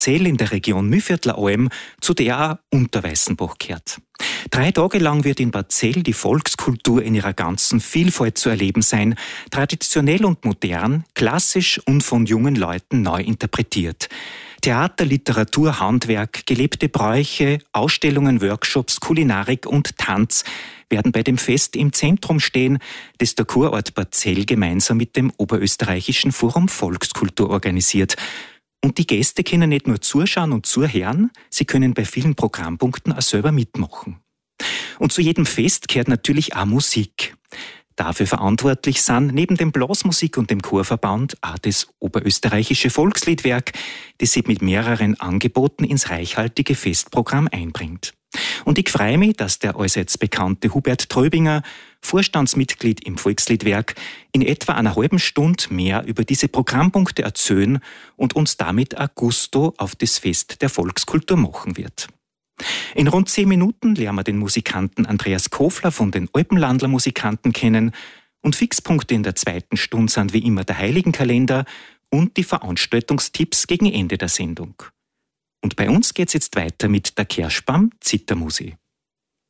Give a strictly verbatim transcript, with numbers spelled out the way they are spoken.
Zell in der Region Mühlviertler Alm, zu der auch Unterweißenbach gehört. Drei Tage lang wird in Bad Zell die Volkskultur in ihrer ganzen Vielfalt zu erleben sein, traditionell und modern, klassisch und von jungen Leuten neu interpretiert. Theater, Literatur, Handwerk, gelebte Bräuche, Ausstellungen, Workshops, Kulinarik und Tanz werden bei dem Fest im Zentrum stehen, das der Kurort Bad Zell gemeinsam mit dem Oberösterreichischen Forum Volkskultur organisiert. Und die Gäste können nicht nur zuschauen und zuhören, sie können bei vielen Programmpunkten auch selber mitmachen. Und zu jedem Fest gehört natürlich auch Musik. Dafür verantwortlich sind neben dem Blasmusik- und dem Chorverband auch das Oberösterreichische Volksliedwerk, das sich mit mehreren Angeboten ins reichhaltige Festprogramm einbringt. Und ich freue mich, dass der allseits bekannte Hubert Tröbinger, Vorstandsmitglied im Volksliedwerk, in etwa einer halben Stunde mehr über diese Programmpunkte erzählen und uns damit ein Gusto auf das Fest der Volkskultur machen wird. In rund zehn Minuten lernen wir den Musikanten Andreas Kofler von den Alpenlandler Musikanten kennen und Fixpunkte in der zweiten Stunde sind wie immer der Heiligenkalender und die Veranstaltungstipps gegen Ende der Sendung. Und bei uns geht's jetzt weiter mit der Kerschbaum Zittermusi.